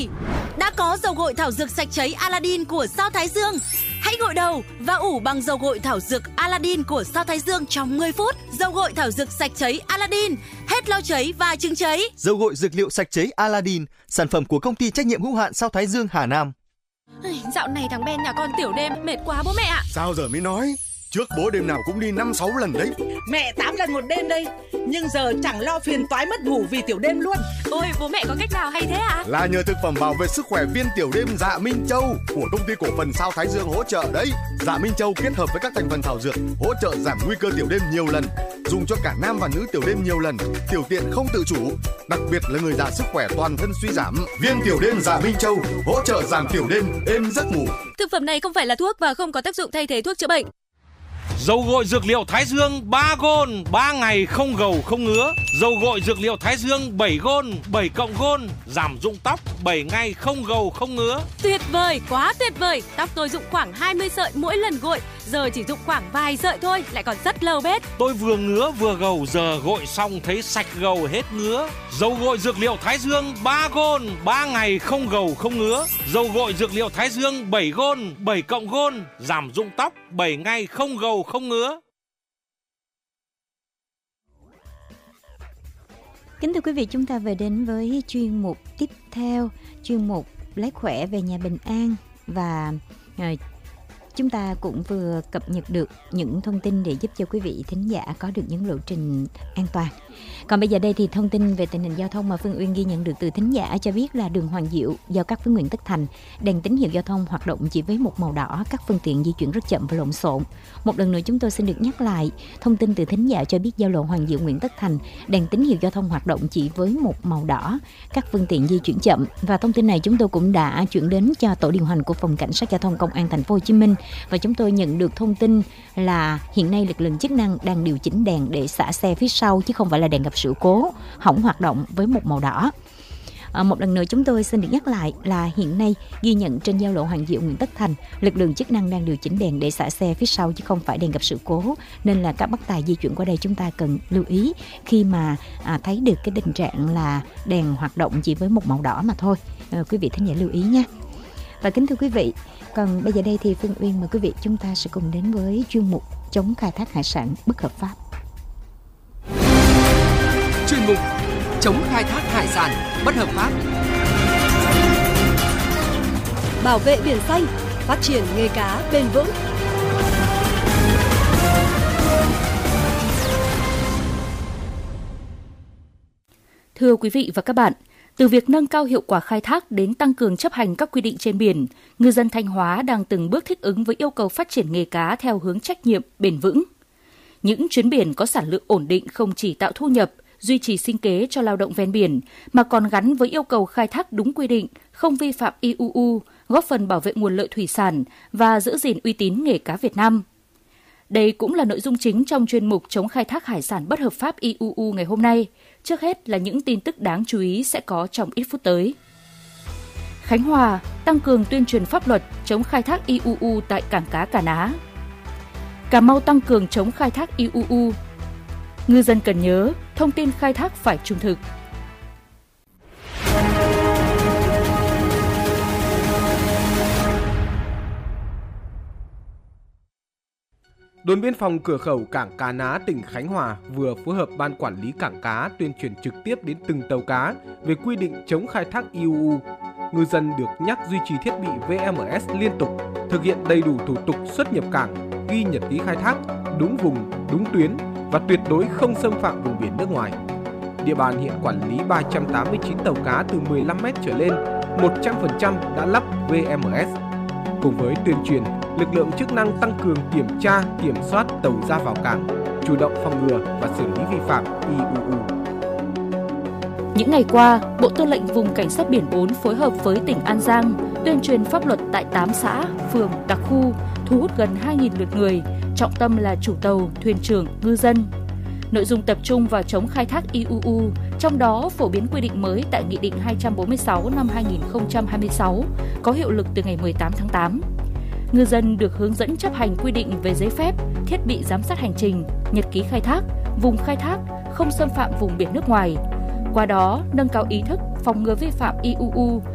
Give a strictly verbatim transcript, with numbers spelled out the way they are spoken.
rồi. Đã có dầu gội thảo dược sạch cháy Aladdin của Sao Thái Dương. Hãy gội đầu và ủ bằng dầu gội thảo dược Aladdin của Sao Thái Dương trong mười phút. Dầu gội thảo dược sạch cháy Aladdin, hết lau cháy và chứng cháy. Dầu gội dược liệu sạch cháy Aladdin, sản phẩm của công ty trách nhiệm hữu hạn Sao Thái Dương Hà Nam. Dạo này thằng Ben nhà con tiểu đêm mệt quá bố mẹ ạ. Sao giờ mới nói? Trước bố đêm nào cũng đi năm sáu lần đấy. Mẹ tám lần một đêm đây. Nhưng giờ chẳng lo phiền toái mất ngủ vì tiểu đêm luôn. Ôi bố mẹ có cách nào hay thế ạ? À? Là nhờ thực phẩm bảo vệ sức khỏe viên tiểu đêm Dạ Minh Châu của công ty cổ phần Sao Thái Dương hỗ trợ đấy. Dạ Minh Châu kết hợp với các thành phần thảo dược hỗ trợ giảm nguy cơ tiểu đêm nhiều lần, dùng cho cả nam và nữ tiểu đêm nhiều lần, tiểu tiện không tự chủ, đặc biệt là người già sức khỏe toàn thân suy giảm. Viên tiểu đêm Dạ Minh Châu hỗ trợ giảm tiểu đêm, êm giấc ngủ. Thực phẩm này không phải là thuốc và không có tác dụng thay thế thuốc chữa bệnh. Dầu gội dược liệu Thái Dương ba gôn, ba ngày không gầu không ngứa. Dầu gội dược liệu Thái Dương bảy gôn, bảy cộng gôn, giảm rụng tóc, bảy ngày không gầu không ngứa. Tuyệt vời, quá tuyệt vời. Tóc tôi rụng khoảng hai mươi sợi mỗi lần gội, giờ chỉ rụng khoảng vài sợi thôi, lại còn rất lâu bết. Tôi vừa ngứa vừa gầu, giờ gội xong thấy sạch gầu hết ngứa. Dầu gội dược liệu Thái Dương ba gôn, ba ngày không gầu không ngứa. Dầu gội dược liệu Thái Dương bảy gôn, bảy cộng gôn, giảm rụng tóc, bảy ngày không gầu không ngứa. Kính thưa quý vị, chúng ta về đến với chuyên mục tiếp theo, chuyên mục Lấy khỏe về nhà bình an, và uh, chúng ta cũng vừa cập nhật được những thông tin để giúp cho quý vị thính giả có được những lộ trình an toàn. Còn bây giờ đây thì thông tin về tình hình giao thông mà Phương Uyên ghi nhận được từ thính giả cho biết là đường Hoàng Diệu giao cắt với Nguyễn Tất Thành, đèn tín hiệu giao thông hoạt động chỉ với một màu đỏ, các phương tiện di chuyển rất chậm và lộn xộn. Một lần nữa chúng tôi xin được nhắc lại thông tin từ thính giả cho biết giao lộ Hoàng Diệu Nguyễn Tất Thành, đèn tín hiệu giao thông hoạt động chỉ với một màu đỏ, các phương tiện di chuyển chậm. Và thông tin này chúng tôi cũng đã chuyển đến cho tổ điều hành của phòng cảnh sát giao thông công an thành phố Hồ Chí Minh, và chúng tôi nhận được thông tin là hiện nay lực lượng chức năng đang điều chỉnh đèn để xả xe phía sau, chứ không phải là đèn gặp sự cố hỏng hoạt động với một màu đỏ. À, một lần nữa chúng tôi xin được nhắc lại là hiện nay ghi nhận trên giao lộ Hoàng Diệu Nguyễn Tất Thành, lực lượng chức năng đang điều chỉnh đèn để xả xe phía sau chứ không phải đèn gặp sự cố, nên là các bác tài di chuyển qua đây chúng ta cần lưu ý khi mà à, thấy được cái tình trạng là đèn hoạt động chỉ với một màu đỏ mà thôi. À, quý vị thính giả lưu ý nha. Và kính thưa quý vị, còn bây giờ đây thì Phương Uyên mời quý vị chúng ta sẽ cùng đến với chuyên mục chống khai thác hải sản bất hợp pháp. Chuyên mục chống khai thác hải sản bất hợp pháp. Bảo vệ biển xanh, phát triển nghề cá bền vững. Thưa quý vị và các bạn, từ việc nâng cao hiệu quả khai thác đến tăng cường chấp hành các quy định trên biển, ngư dân Thanh Hóa đang từng bước thích ứng với yêu cầu phát triển nghề cá theo hướng trách nhiệm, bền vững. Những chuyến biển có sản lượng ổn định không chỉ tạo thu nhập, duy trì sinh kế cho lao động ven biển, mà còn gắn với yêu cầu khai thác đúng quy định, không vi phạm i u u, góp phần bảo vệ nguồn lợi thủy sản và giữ gìn uy tín nghề cá Việt Nam. Đây cũng là nội dung chính trong chuyên mục chống khai thác hải sản bất hợp pháp i u u ngày hôm nay. Trước hết là những tin tức đáng chú ý sẽ có trong ít phút tới. Khánh Hòa tăng cường tuyên truyền pháp luật chống khai thác i u u tại cảng cá Cà Ná. Cà Mau tăng cường chống khai thác i u u. Ngư dân cần nhớ, thông tin khai thác phải trung thực. Đồn biên phòng cửa khẩu cảng Cá Ná, tỉnh Khánh Hòa vừa phối hợp ban quản lý cảng cá tuyên truyền trực tiếp đến từng tàu cá về quy định chống khai thác i u u. Ngư dân được nhắc duy trì thiết bị vê em ét liên tục, thực hiện đầy đủ thủ tục xuất nhập cảng, ghi nhật ký khai thác, đúng vùng, đúng tuyến và tuyệt đối không xâm phạm vùng biển nước ngoài. Địa bàn hiện quản lý ba trăm tám mươi chín tàu cá từ mười lăm mét trở lên, một trăm phần trăm đã lắp vê em ét. Cùng với tuyên truyền, lực lượng chức năng tăng cường kiểm tra, kiểm soát tàu ra vào cảng, chủ động phòng ngừa và xử lý vi phạm i u u. Những ngày qua, Bộ Tư lệnh Vùng Cảnh sát biển bốn phối hợp với tỉnh An Giang tuyên truyền pháp luật tại tám xã, phường, đặc khu, thu hút gần hai nghìn lượt người, trọng tâm là chủ tàu, thuyền trưởng, ngư dân. Nội dung tập trung vào chống khai thác i u u, trong đó phổ biến quy định mới tại Nghị định hai trăm bốn mươi sáu năm hai nghìn không trăm hai mươi sáu, có hiệu lực từ ngày mười tám tháng tám. Ngư dân được hướng dẫn chấp hành quy định về giấy phép, thiết bị giám sát hành trình, nhật ký khai thác, vùng khai thác, không xâm phạm vùng biển nước ngoài. Qua đó, nâng cao ý thức phòng ngừa vi phạm i u u,